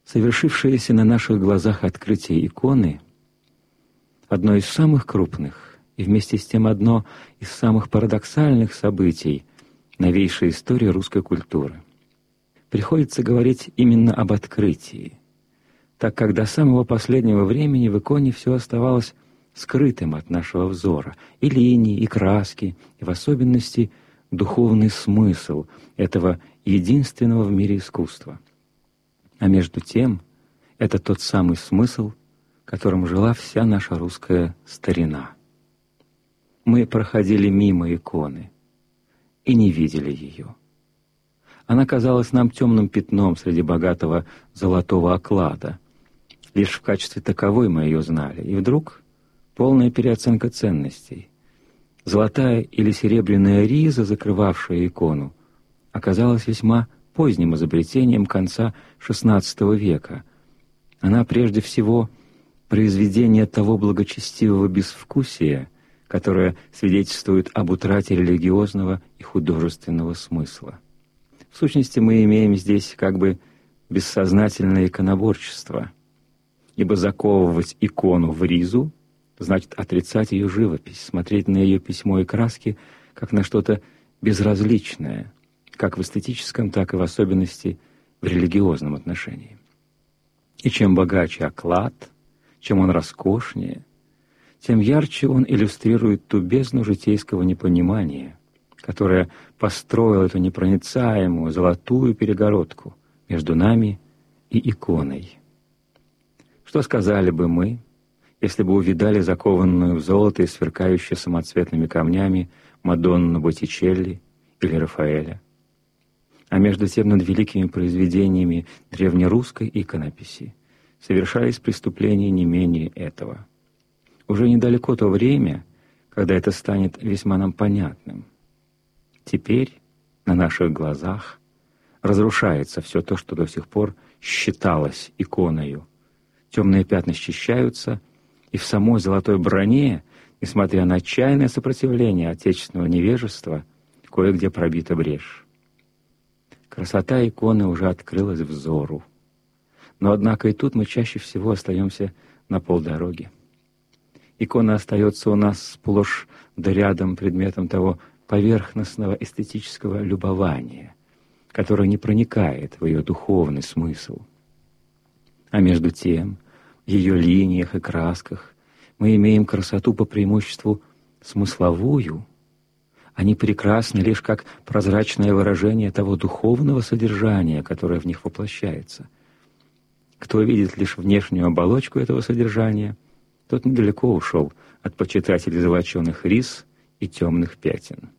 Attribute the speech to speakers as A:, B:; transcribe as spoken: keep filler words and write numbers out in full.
A: Совершившееся на наших глазах открытие иконы — одно из самых крупных и вместе с тем одно из самых парадоксальных событий новейшей истории русской культуры. Приходится говорить именно об открытии, так как до самого последнего времени в иконе все оставалось скрытым от нашего взора, и линии, и краски, и в особенности духовный смысл этого единственного в мире искусства. А между тем, это тот самый смысл, которым жила вся наша русская старина. Мы проходили мимо иконы и не видели ее. Она казалась нам темным пятном среди богатого золотого оклада. Лишь в качестве таковой мы ее знали. И вдруг полная переоценка ценностей. Золотая или серебряная риза, закрывавшая икону, оказалась весьма поздним изобретением конца шестнадцатого века. Она прежде всего произведение того благочестивого безвкусия, которое свидетельствует об утрате религиозного и художественного смысла. В сущности, мы имеем здесь как бы бессознательное иконоборчество, ибо заковывать икону в ризу значит отрицать ее живопись, смотреть на ее письмо и краски как на что-то безразличное, как в эстетическом, так и в особенности в религиозном отношении. И чем богаче оклад, чем он роскошнее, тем ярче он иллюстрирует ту бездну житейского непонимания, которая построила эту непроницаемую золотую перегородку между нами и иконой. Что сказали бы мы, если бы увидали закованную в золото и сверкающую самоцветными камнями Мадонну Боттичелли или Рафаэля? А между тем над великими произведениями древнерусской иконописи совершались преступления не менее этого. Уже недалеко то время, когда это станет весьма нам понятным. Теперь на наших глазах разрушается все то, что до сих пор считалось иконою. Темные пятна счищаются, и в самой золотой броне, несмотря на отчаянное сопротивление отечественного невежества, кое-где пробита брешь. Красота иконы уже открылась взору. Но, однако, и тут мы чаще всего остаемся на полдороги. Икона остается у нас сплошь да рядом предметом того поверхностного эстетического любования, которое не проникает в ее духовный смысл. А между тем, в ее линиях и красках мы имеем красоту по преимуществу смысловую. Они прекрасны лишь как прозрачное выражение того духовного содержания, которое в них воплощается. Кто видит лишь внешнюю оболочку этого содержания, тот недалеко ушел от почитателей золоченых рис и темных пятен.